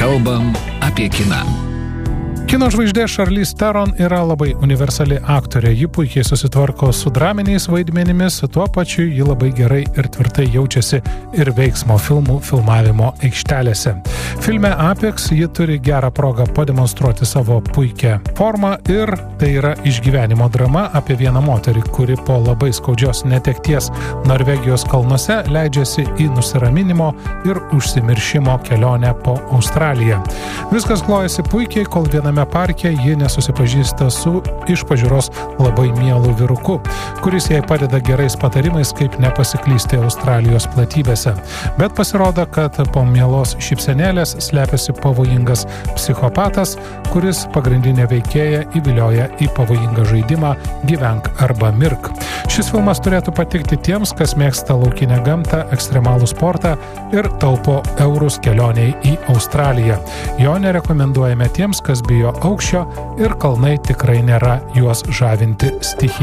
Kalbam apie kiną. Kino žvaigždė Charlize Theron yra labai universali aktorė. Ji puikiai susitvarko su draminiais vaidmenimis, tuo pačiu ji labai gerai ir tvirtai jaučiasi ir veiksmo filmų filmavimo aikštelėse. Filme Apex ji turi gerą progą pademonstruoti savo puikią formą ir tai yra išgyvenimo drama apie vieną moterį, kuri po labai skaudžios netekties Norvegijos kalnuose leidžiasi į nusiraminimo ir užsimiršimo kelionę po Australiją. Viskas klojasi puikiai, kol viename parke ji nesusipažįsta su iš pažiūros labai mielu vyruku, kuris jai padeda gerais patarimais, kaip nepasiklysti Australijos platybėse. Bet pasirodo, kad po mielos šypsenėlės slepiasi pavojingas psichopatas, kuris pagrindinė veikėja įvilioja į pavojingą žaidimą Gyvenk arba mirk. Šis filmas turėtų patikti tiems, kas mėgsta laukinę gamtą, ekstremalų sportą ir taupo eurus kelioniai į Australiją. Jo nerekomenduojame tiems, kas bijo aukščio ir kalnai tikrai nėra juos žavinti stichija.